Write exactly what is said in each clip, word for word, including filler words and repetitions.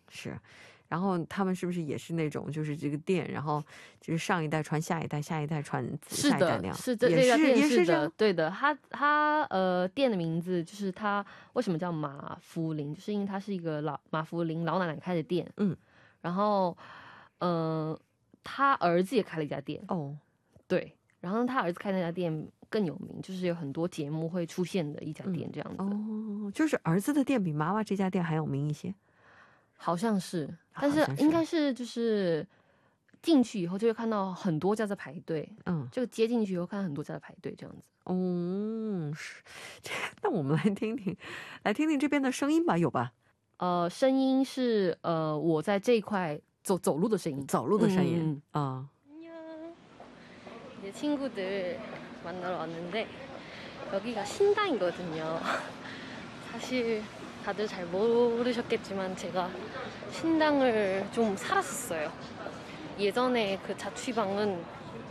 是，然后他们是不是也是那种就是这个店，然后就是上一代传下一代，下一代传下一代那样？ 是的，是这家店是的，对的。他他呃店的名字就是他为什么叫马福林，就是因为他是一个老马福林老奶奶开的店，嗯，然后呃他儿子也开了一家店哦，对，然后他儿子开那家店更有名，就是有很多节目会出现的一家店这样子。哦， 就是儿子的店比妈妈这家店还有名一些。 好像是，但是应该是就是进去以后就会看到很多家在排队，嗯，这个接进去以后看到很多家在排队这样子。 哦，是，那我们来听听，来听听这边的声音吧，有吧？ 呃，声音是呃我在这一块走走路的声音， 走路的声音啊。 이제 친구들 만나러 왔는데 여기가 신당이거든요. 사실 다들 잘 모르셨겠지만 제가 신당을 좀 살았었어요. 예전에 그 자취방은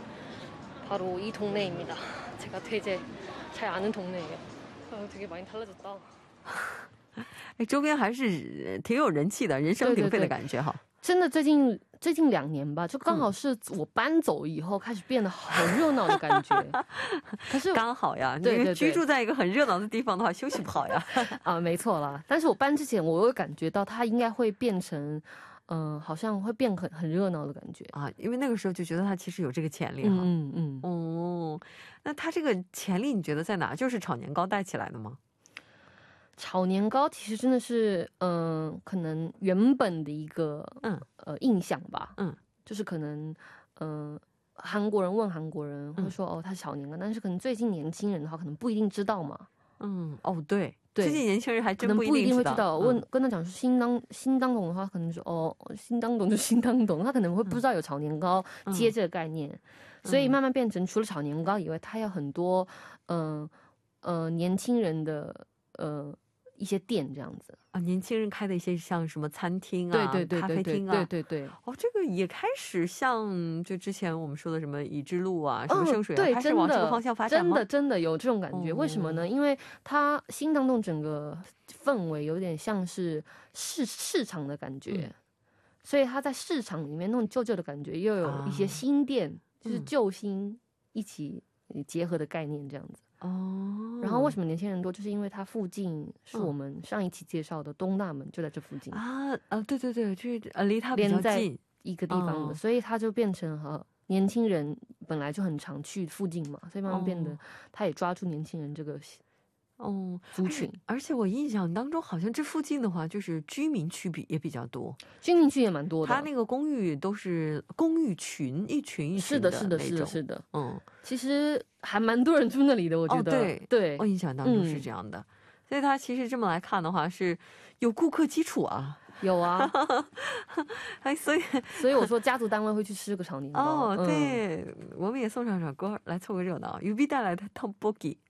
바로 이 동네입니다. 제가 되게 잘 아는 동네예요. 아, 되게 많이 달라졌다. 周边还是挺有人气的，人声鼎沸的感觉哈。 真的最近最近两年吧，就刚好是我搬走以后开始变得很热闹的感觉。可是刚好呀，你居住在一个很热闹的地方的话，休息不好呀。 啊，没错啦。但是我搬之前，我有感觉到它应该会变成，嗯、呃，好像会变很很热闹的感觉啊。因为那个时候就觉得它其实有这个潜力哈。嗯嗯哦，那它这个潜力你觉得在哪？就是炒年糕带起来的吗？ 炒年糕其实真的是，嗯、呃，可能原本的一个，嗯，呃，印象吧，嗯，就是可能，嗯、呃，韩国人问韩国人会说，哦，它是炒年糕，但是可能最近年轻人的话，可能不一定知道嘛，嗯，哦，对，最近年轻人还真不一定会知道。问跟他讲说新当新当董的话，可能说哦，新当董就新当董，他可能会不知道有炒年糕接这个概念，所以慢慢变成除了炒年糕以外，它有很多，嗯呃年轻人的，呃。一些店这样子啊，年轻人开的一些像什么餐厅啊、对对对咖啡厅啊， 对对对。 哦，这个也开始像就之前我们说的什么已知路啊、什么圣水啊，开始往这个方向发展吗？ 真的真的有这种感觉。为什么呢？因为它新当洞整个氛围有点像是市市场的感觉，所以它在市场里面那种旧旧的感觉，又有一些新店，就是旧新一起结合的概念这样子。哦，然后为什么年轻人多？就是因为它附近是我们上一期介绍的东大门，就在这附近啊啊，对对对，就是呃离它比较近一个地方的，所以它就变成和年轻人本来就很常去附近嘛，所以慢慢变得它也抓住年轻人这个哦族群。 而且我印象当中，好像这附近的话，就是居民区比也比较多， 居民区也蛮多的。 它那个公寓都是公寓群，一群一群的， 是的，是的，是的，是的。嗯，其实还蛮多人住那里的，我觉得。 对对，我印象当中是这样的。所以它其实这么来看的话，是有顾客基础啊。 有啊， 哎，所以所以我说家族单位会去吃个炒年糕。 哦，对，我们也送上首歌来凑个热闹。유비带来的떡볶이。